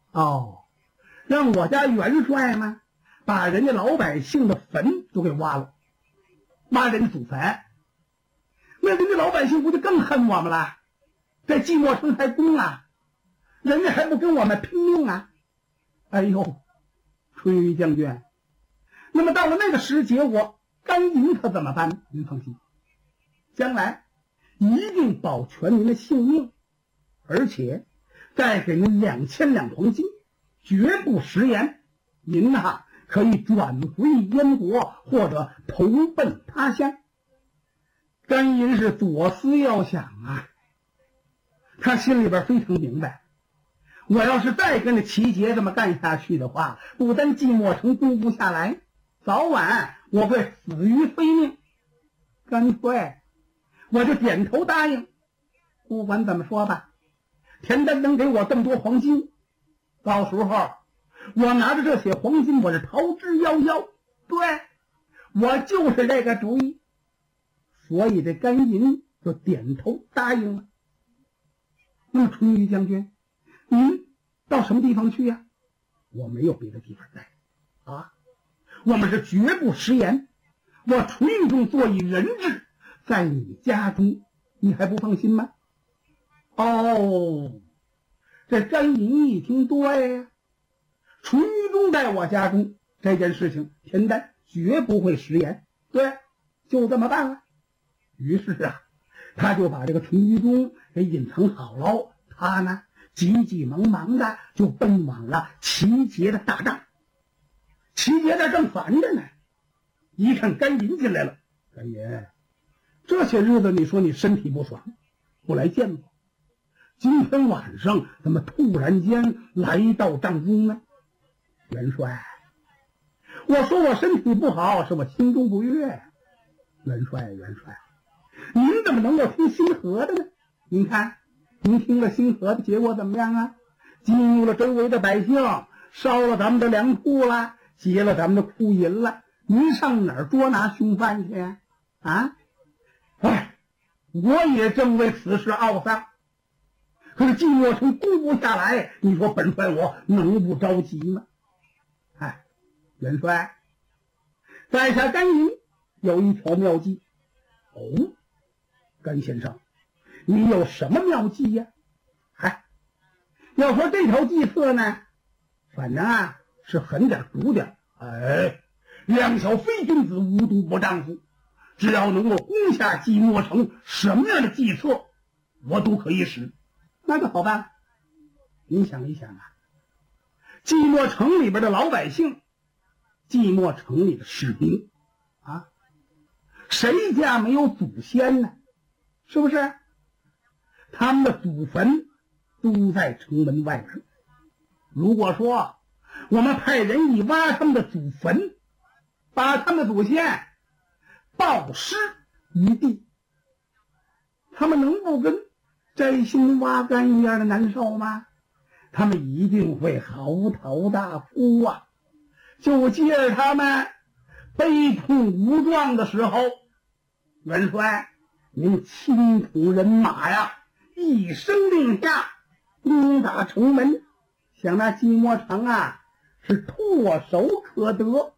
哦，让我家元帅嘛，把人家老百姓的坟都给挖了，挖人家祖坟，那人家老百姓不就更恨我们了？在寂寞城还攻啊，人家还不跟我们拼命啊！哎呦，春雨将军，那么到了那个时节，我甘银可怎么办？您放心，将来一定保全您的性命，而且再给您2000两黄金，绝不食言。您呐，可以转回燕国，或者投奔他乡。甘银是左思右想啊，他心里边非常明白，我要是再跟着齐杰这么干下去的话，不但寂寞城攻不下来，早晚我会死于非命。干脆我就点头答应。不管怎么说吧，田丹能给我这么多黄金，到时候我拿着这些黄金，我是逃之夭夭。对，我就是这个主意。所以这甘银就点头答应了。那么春雨将军，您到什么地方去呀？我没有别的地方待啊，我们是绝不食言。我春雨中做以人质，在你家中，你还不放心吗？哦，这甘银一听，对呀，春雨中在我家中这件事情，田丹绝不会食言。对，就这么办了。于是啊，他就把这个春雨中给隐藏好了。他呢，急急忙忙的就奔往了齐杰的大帐。齐杰在正烦着呢，一看甘银进来了，甘银，这些日子你说你身体不爽，不来见我，今天晚上怎么突然间来到帐中呢？元帅，我说我身体不好，是我心中不悦。元帅，您怎么能够听星河的呢？您看，您听了星河的结果怎么样啊？激怒了周围的百姓，烧了咱们的粮库了，劫了咱们的库银了，您上哪儿捉拿凶犯去呀？啊？哎，我也正为此事懊丧。可是寂寞城攻不下来，你说本帅我能不着急吗？哎，元帅，在下甘银有一条妙计。哦，甘先生，你有什么妙计呀？嗨，要说这条计策呢，反正啊是狠点毒点。哎，两小非君子，无毒不丈夫。只要能够攻下寂寞城，什么样的计策我都可以使。那就好办。您想一想啊，寂寞城里边的老百姓，寂寞城里的士兵啊，谁家没有祖先呢？是不是？他们的祖坟都在城门外边。如果说我们派人一挖他们的祖坟，把他们的祖先暴尸于地，他们能不跟摘心挖肝一样的难受吗？他们一定会嚎啕大哭啊！就接着他们悲痛无状的时候，元帅，您亲统人马呀，一声令下，攻打城门，想那寂寞城啊是唾手可得。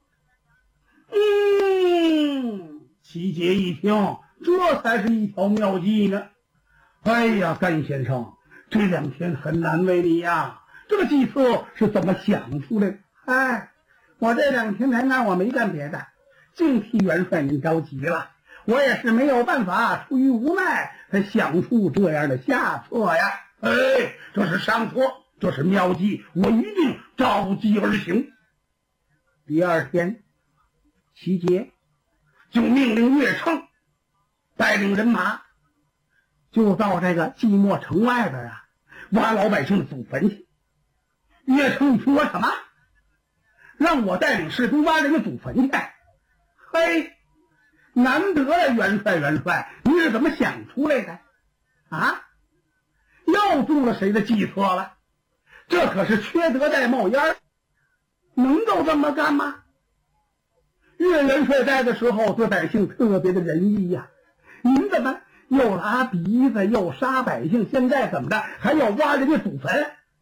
齐杰一听，这才是一条妙计呢。哎呀，甘先生，这2天很难为你呀，这个计策是怎么想出来的？哎，我这2天来呢，我没干别的，净替元帅您着急了。我也是没有办法，出于无奈才想出这样的下策呀。哎，这是上策，这是妙计，我一定照计而行。第2天，齐杰就命令岳称带领人马就到这个寂寞城外边啊，挖老百姓的祖坟去。岳称说什么？让我带领士兵挖人的祖坟去？嘿，难得呀，元帅，你是怎么想出来的？啊，又中了谁的计策了？这可是缺德带冒烟，能够这么干吗？岳元帅在的时候对百姓特别的仁义呀，您怎么又拉鼻子又杀百姓，现在怎么着还要挖人家祖坟？